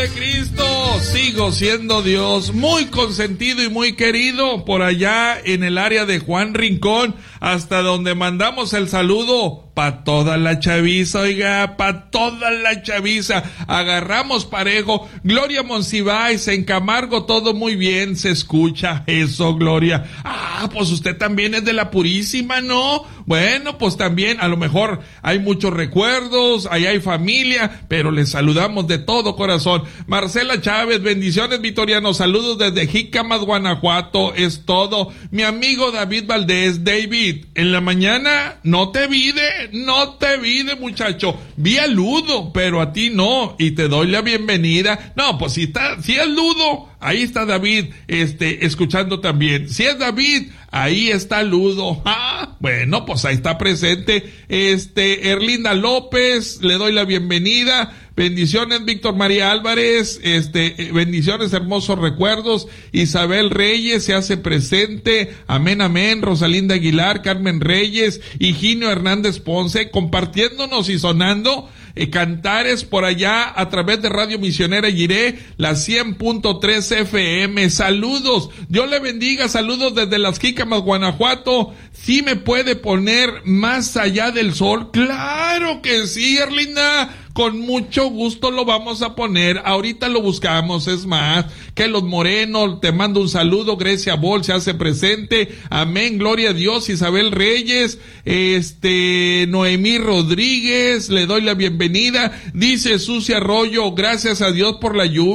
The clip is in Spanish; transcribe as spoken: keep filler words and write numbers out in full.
Cristo, sigo siendo Dios, muy consentido y muy querido por allá en el área de Juan Rincón, hasta donde mandamos el saludo pa' toda la chaviza, oiga, pa' toda la chaviza, agarramos parejo. Gloria Monsiváis, en Camargo todo muy bien, se escucha eso, Gloria. Ah, pues usted también es de la Purísima, ¿no? Bueno, pues también, a lo mejor hay muchos recuerdos, ahí hay familia, pero les saludamos de todo corazón. Marcela Chávez, bendiciones, Vitoriano, saludos desde Jícamas, Guanajuato, es todo. Mi amigo David Valdés, David, en la mañana no te vi de, no te vi de muchacho, vi a Ludo, pero a ti no, y te doy la bienvenida. No, pues si está, si es Ludo, ahí está David, este, escuchando también. Si es David, ahí está Ludo. Ah, bueno, pues ahí está presente. Este, Erlinda López, le doy la bienvenida. Bendiciones, Víctor María Álvarez, este, bendiciones, hermosos recuerdos. Isabel Reyes se hace presente. Amén, amén. Rosalinda Aguilar, Carmen Reyes, Higinio Hernández Ponce, compartiéndonos y sonando eh, cantares por allá a través de Radio Misionera Yiré, la cien punto tres F M. Saludos, Dios le bendiga, saludos desde Las Jícamas, Guanajuato. ¿Sí me puede poner Más allá del sol? Claro que sí, Erlinda. Con mucho gusto lo vamos a poner, ahorita lo buscamos. Es más, que los Morenos, te mando un saludo. Grecia Bol se hace presente, amén, gloria a Dios. Isabel Reyes, este, Noemí Rodríguez, le doy la bienvenida. Dice Sucia Arroyo, gracias a Dios por la lluvia.